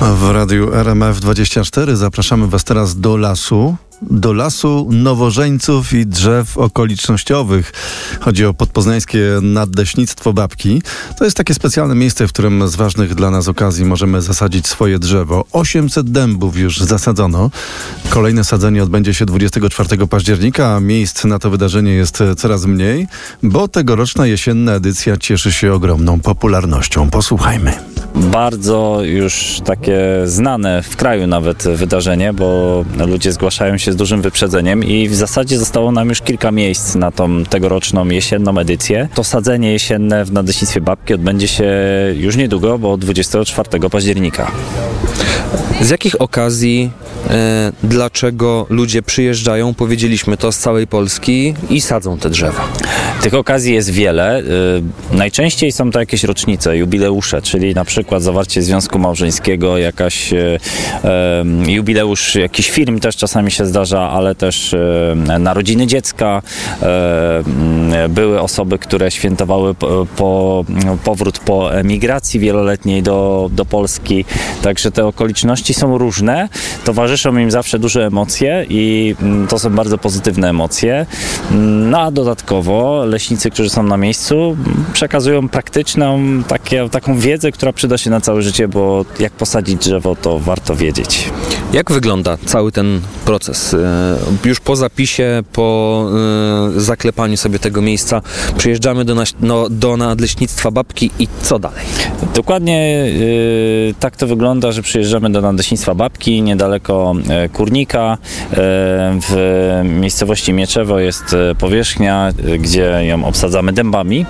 W radiu RMF24 zapraszamy Was teraz do lasu. Do lasu nowożeńców i drzew okolicznościowych. Chodzi o podpoznańskie nadleśnictwo Babki. To jest takie specjalne miejsce, w którym z ważnych dla nas okazji możemy zasadzić swoje drzewo. 800 dębów już zasadzono. Kolejne sadzenie odbędzie się 24 października, a miejsc na to wydarzenie jest coraz mniej, bo tegoroczna jesienna edycja cieszy się ogromną popularnością. Posłuchajmy. Bardzo już takie znane w kraju nawet wydarzenie, bo ludzie zgłaszają się z dużym wyprzedzeniem i w zasadzie zostało nam już kilka miejsc na tą tegoroczną jesienną edycję. To sadzenie jesienne w Nadleśnictwie Babki odbędzie się już niedługo, bo 24 października. Z jakich okazji, dlaczego ludzie przyjeżdżają, powiedzieliśmy to, z całej Polski i sadzą te drzewa? Tych okazji jest wiele. Najczęściej są to jakieś rocznice, jubileusze, czyli na przykład zawarcie związku małżeńskiego, jakaś jubileusz jakichś firm też czasami się zdarza, ale też narodziny dziecka. Były osoby, które świętowały powrót po emigracji wieloletniej do Polski. Także te okoliczności są różne. Towarzyszą im zawsze duże emocje i to są bardzo pozytywne emocje. No a dodatkowo leśnicy, którzy są na miejscu, przekazują praktyczną taką wiedzę, która przyda się na całe życie, bo jak posadzić drzewo, to warto wiedzieć. Jak wygląda cały ten proces? Już po zapisie, po zaklepaniu sobie tego miejsca przyjeżdżamy do Nadleśnictwa Babki i co dalej? Dokładnie tak to wygląda, że przyjeżdżamy do Nadleśnictwa Babki, niedaleko Kurnika. W miejscowości Mieczewo jest powierzchnia, gdzie ją obsadzamy dębami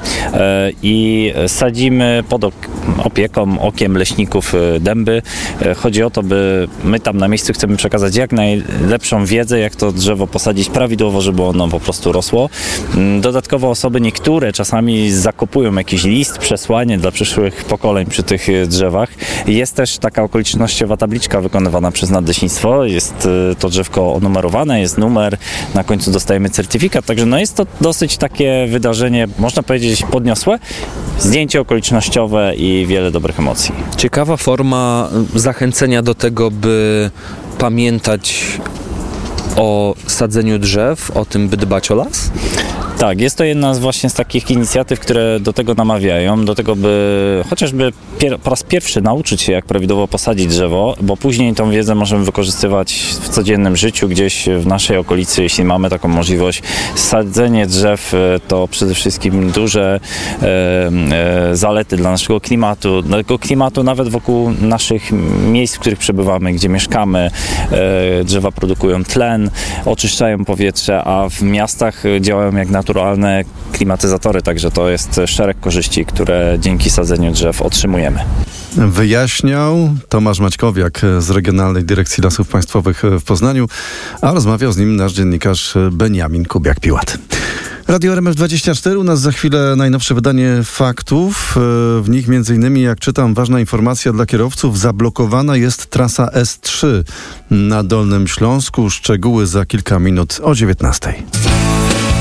i sadzimy pod okiem leśników dęby. Chodzi o to, by my tam na miejscu chcemy przekazać jak najlepszą wiedzę, jak to drzewo posadzić prawidłowo, żeby ono po prostu rosło. Dodatkowo osoby niektóre czasami zakopują jakiś list, przesłanie dla przyszłych pokoleń przy tych drzewach. Jest też taka okolicznościowa tabliczka wykonywana przez Nadleśnictwo. Jest to drzewko onumerowane, jest numer, na końcu dostajemy certyfikat, także jest to dosyć takie wydarzenie, można powiedzieć, podniosłe, zdjęcie okolicznościowe i wiele dobrych emocji. Ciekawa forma zachęcenia do tego, by pamiętać o sadzeniu drzew, o tym, by dbać o las? Tak, jest to jedna z takich inicjatyw, które do tego namawiają, do tego, by chociażby po raz pierwszy nauczyć się, jak prawidłowo posadzić drzewo, bo później tą wiedzę możemy wykorzystywać w codziennym życiu, gdzieś w naszej okolicy, jeśli mamy taką możliwość. Sadzenie drzew to przede wszystkim duże zalety dla naszego klimatu, nawet wokół naszych miejsc, w których przebywamy, gdzie mieszkamy. Drzewa produkują tlen, oczyszczają powietrze, a w miastach działają jak naturalne klimatyzatory, także to jest szereg korzyści, które dzięki sadzeniu drzew otrzymujemy. Wyjaśniał Tomasz Maćkowiak z Regionalnej Dyrekcji Lasów Państwowych w Poznaniu, a rozmawiał z nim nasz dziennikarz Beniamin Kubiak-Piłat. Radio RMF24, u nas za chwilę najnowsze wydanie faktów. W nich m.in., jak czytam, ważna informacja dla kierowców. Zablokowana jest trasa S3 na Dolnym Śląsku. Szczegóły za kilka minut o 19:00.